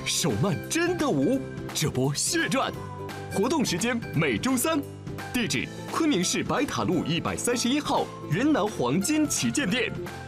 手慢真的无，这波血赚。活动时间每周三，地址昆明市白塔路131号云南黄金旗舰店。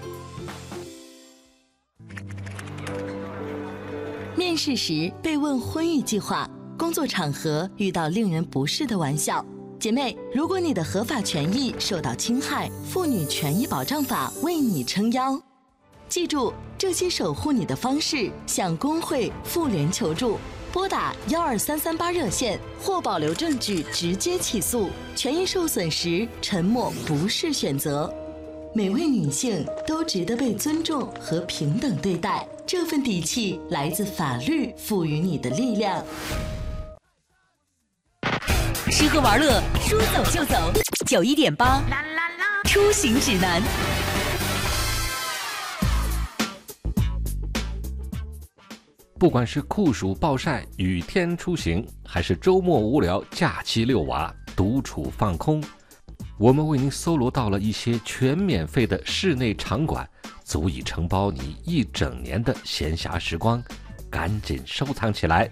面试时被问婚育计划，工作场合遇到令人不适的玩笑。姐妹，如果你的合法权益受到侵害，妇女权益保障法为你撑腰。记住这些守护你的方式，向工会、妇联求助，拨打12338热线或保留证据直接起诉。权益受损时，沉默不是选择。每位女性都值得被尊重和平等对待，这份底气来自法律赋予你的力量。 吃喝玩乐，说走就走。91.8，出行指南。 不管是酷暑暴晒、雨天出行，还是周末无聊、假期遛娃、独处放空，我们为您搜罗到了一些全免费的室内场馆，足以承包你一整年的闲暇时光，赶紧收藏起来。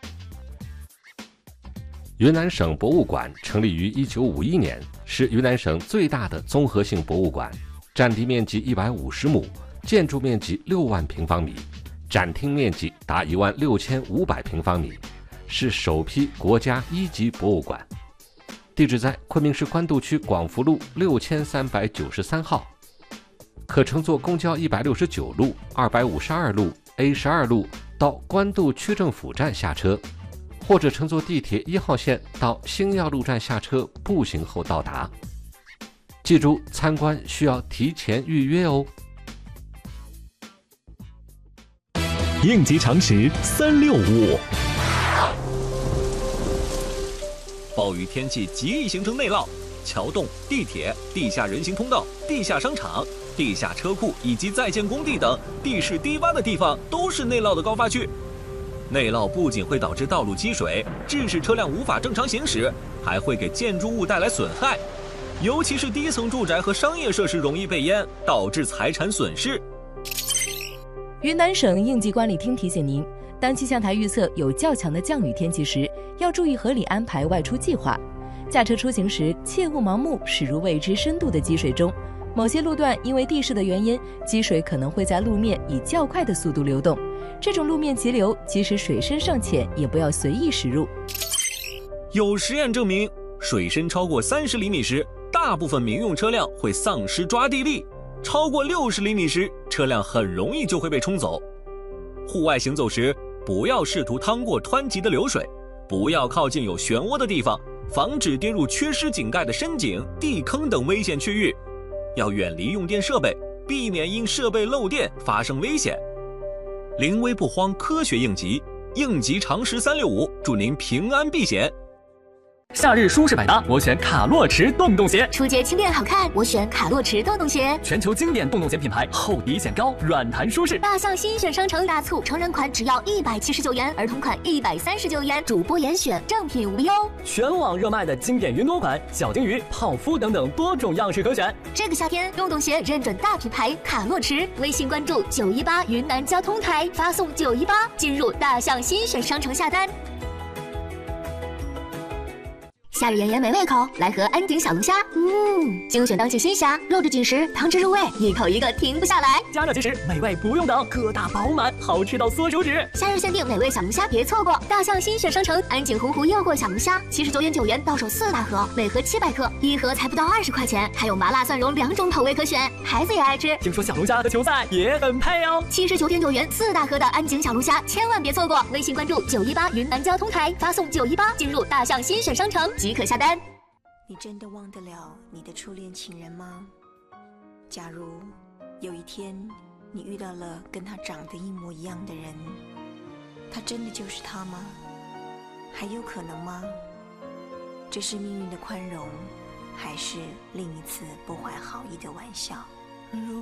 云南省博物馆成立于1951年，是云南省最大的综合性博物馆，占地面积150亩，建筑面积6万平方米，展厅面积达16500平方米，是首批国家1级博物馆。地址在昆明市官渡区广福路6393号，可乘坐公交169路、252路、A12路到官渡区政府站下车，或者乘坐地铁1号线到星耀路站下车，步行后到达。记住，参观需要提前预约哦。 应急常识365。 暴雨天气极易形成内涝，桥洞、地铁、地下人行通道、地下商场、地下车库以及在建工地等地势低洼的地方都是内涝的高发区。内涝不仅会导致道路积水，致使车辆无法正常行驶，还会给建筑物带来损害，尤其是低层住宅和商业设施容易被淹，导致财产损失。 云南省应急管理厅提醒您，当气象台预测有较强的降雨天气时，要注意合理安排外出计划。驾车出行时，切勿盲目驶入未知深度的积水中。某些路段因为地势的原因，积水可能会在路面以较快的速度流动。这种路面急流，即使水深尚浅，也不要随意驶入。 有实验证明，水深超过30厘米时，大部分民用车辆会丧失抓地力；超过60厘米时，车辆很容易就会被冲走。户外行走时，不要试图趟过湍急的流水，不要靠近有漩涡的地方，防止跌入缺失井盖的深井、地坑等危险区域。要远离用电设备，避免因设备漏电发生危险。临危不慌，科学应急，应急常识365，祝您平安避险。 夏日舒适百搭，我选卡洛驰洞洞鞋； 初阶轻便好看，我选卡洛驰洞洞鞋。 全球经典洞洞鞋品牌，厚底显高，软弹舒适。 大象新选商城大促，成人款只要179元，儿童款139元，主播严选，正品无忧。 全网热卖的经典云朵款、小金鱼、泡芙等等多种样式可选。 这个夏天，洞洞鞋认准大品牌卡洛驰，微信关注918云南交通台，发送918进入大象新选商城下单。夏日炎炎没胃口，来盒安井小龙虾。精选当季新虾，肉质紧实，汤汁入味，一口一个停不下来。 加热即食，美味不用等，疙瘩饱满，好吃到缩手指。 夏日限定美味小龙虾，别错过！大象新选商城安井洪湖诱惑小龙虾，79.9元到手4大盒，每盒700克，一盒才不到20块钱，还有麻辣蒜蓉2种口味可选，孩子也爱吃。 听说小龙虾和球赛也很配哦。 79.9元4大盒的安井小龙虾，千万别错过！微信关注918云南交通台，发送918进入大象新选商城即可下单。 你真的忘得了你的初恋情人吗？假如有一天你遇到了跟他长得一模一样的人，他真的就是他吗？还有可能吗？这是命运的宽容，还是另一次不怀好意的玩笑？